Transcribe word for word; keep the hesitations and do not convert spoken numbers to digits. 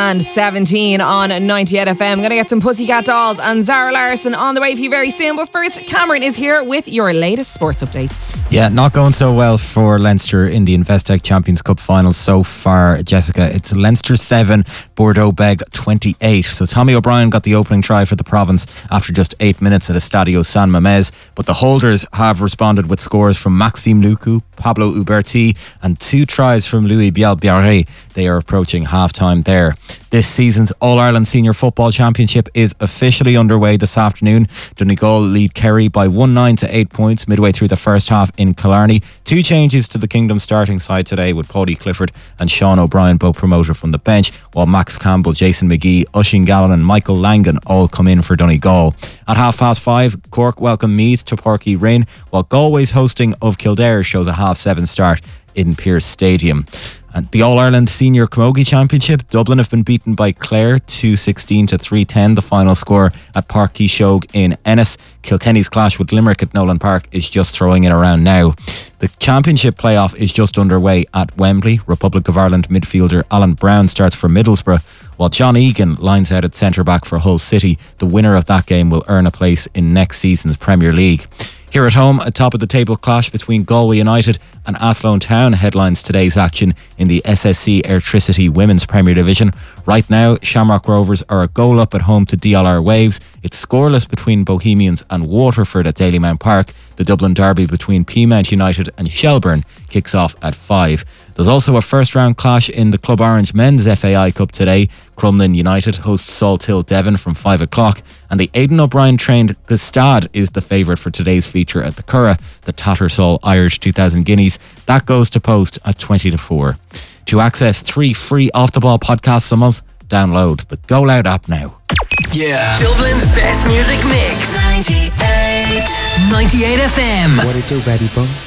and seventeen on ninety-eight F M. I'm going to get some Pussycat Dolls and Zara Larsson on the way for you very soon. But first, Cameron is here with your latest sports updates. Yeah, not going so well for Leinster in the Investec Champions Cup final so far, Jessica. It's Leinster seven, Bordeaux Beg twenty-eight. So Tommy O'Brien got the opening try for the province after just eight minutes at Estadio San Mamés. But the holders have responded with scores from Maxime Lucu, Pablo Uberti and two tries from Louis Biel-Biarré. They are approaching half-time there. This season's All-Ireland Senior Football Championship is officially underway this afternoon. Donegal lead Kerry by one nine to eight points midway through the first half in Killarney. Two changes to the Kingdom starting side today with Paddy Clifford and Sean O'Brien both promoted from the bench, while Max Campbell, Jason McGee, Oisín Gallen and Michael Langan all come in for Donegal. At half past five, Cork welcome Meath to Páirc Uí Rinn, while Galway's hosting of Kildare shows a half seven start in Pearse Stadium. And the All-Ireland Senior Camogie Championship, Dublin have been beaten by Clare two sixteen to three ten, the final score at Páirc Uí Seoig in Ennis. Kilkenny's clash with Limerick at Nolan Park is just throwing it around now. The championship playoff is just underway at Wembley. Republic of Ireland midfielder Alan Brown starts for Middlesbrough, while John Egan lines out at centre-back for Hull City. The winner of that game will earn a place in next season's Premier League. Here at home, a top-of-the-table clash between Galway United and Athlone Town headlines today's action in the S S C Airtricity Women's Premier Division. Right now, Shamrock Rovers are a goal up at home to D L R Waves. It's scoreless between Bohemians and Waterford at Dalymount Park. The Dublin derby between Peamount United and Shelburne kicks off at five. There's also a first-round clash in the Club Orange Men's F A I Cup today. Crumlin United hosts Salthill Devon from five o'clock, and the Aidan O'Brien-trained Gstaad is the favourite for today's feature at the Curragh, the Tattersall Irish two thousand Guineas. That goes to post at twenty to four. To access three free off-the-ball podcasts a month, download the Go Loud app now. Yeah. Dublin's best music mix. ninety-eight. ninety-eight F M. What it do, baby boy?